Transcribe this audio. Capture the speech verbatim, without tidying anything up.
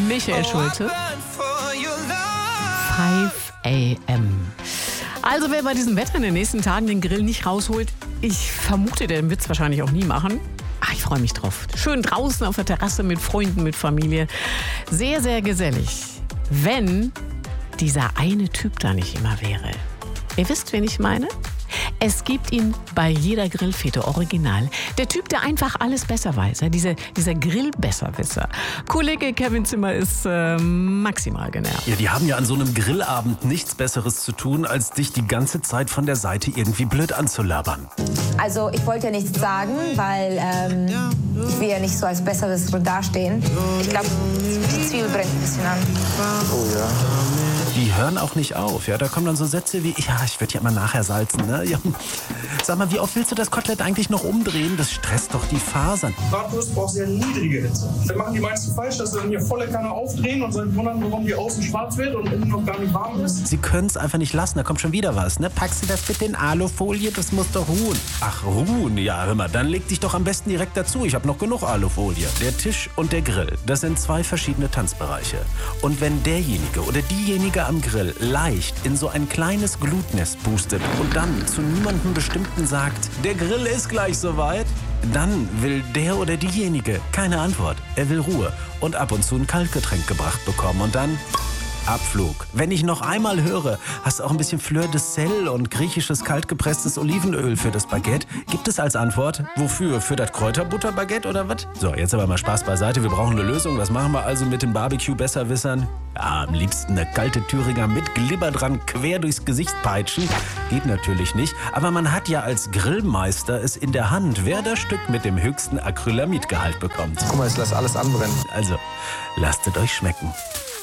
Michael Schulte. fünf a m Also wer bei diesem Wetter in den nächsten Tagen den Grill nicht rausholt, ich vermute, der wird es wahrscheinlich auch nie machen. Ach, ich freue mich drauf. Schön draußen auf der Terrasse mit Freunden, mit Familie. Sehr, sehr gesellig. Wenn dieser eine Typ da nicht immer wäre. Ihr wisst, wen ich meine? Es gibt ihn bei jeder Grillfete original. Der Typ, der einfach alles besser weiß. Ja, dieser, dieser Grillbesserwisser. Kollege Kevin Zimmer ist äh, maximal genervt. Ja, die haben ja an so einem Grillabend nichts Besseres zu tun, als dich die ganze Zeit von der Seite irgendwie blöd anzulabern. Also ich wollte ja nichts sagen, weil ähm, ich will ja nicht so als Besserwisserin dastehen. Ich glaube, die Zwiebel brennt ein bisschen an. Oh ja. Die hören auch nicht auf. Ja, da kommen dann so Sätze wie, ja, ich werde ja mal nachher salzen. Ne? Ja. Sag mal, wie oft willst du das Kotelett eigentlich noch umdrehen? Das stresst doch die Fasern. Bratwurst braucht sehr niedrige Hitze. Dann machen die meisten falsch, dass sie dann hier volle Kanne aufdrehen und sich wundern, warum die außen schwarz wird und innen noch gar nicht warm ist. Sie können es einfach nicht lassen, da kommt schon wieder was. Ne? Packst du das bitte in Alufolie? Das muss doch ruhen. Ach, ruhen? Ja, hör mal, dann leg dich doch am besten direkt dazu. Ich habe noch genug Alufolie. Der Tisch und der Grill, das sind zwei verschiedene Tanzbereiche. Und wenn derjenige oder diejenige am Grill leicht in so ein kleines Glutnest pustet und dann zu niemandem Bestimmten sagt, der Grill ist gleich soweit, dann will der oder diejenige keine Antwort. Er will Ruhe und ab und zu ein Kaltgetränk gebracht bekommen und dann Abflug. Wenn ich noch einmal höre, hast du auch ein bisschen Fleur de Sel und griechisches kaltgepresstes Olivenöl für das Baguette? Gibt es als Antwort? Wofür? Für das Kräuterbutterbaguette oder was? So, jetzt aber mal Spaß beiseite. Wir brauchen eine Lösung. Was machen wir also mit den Barbecue-Besserwissern? Ja, am liebsten eine kalte Thüringer mit Glibber dran quer durchs Gesicht peitschen. Geht natürlich nicht. Aber man hat ja als Grillmeister es in der Hand, wer das Stück mit dem höchsten Acrylamidgehalt bekommt. Guck mal, ich lasse alles anbrennen. Also, lasst es euch schmecken.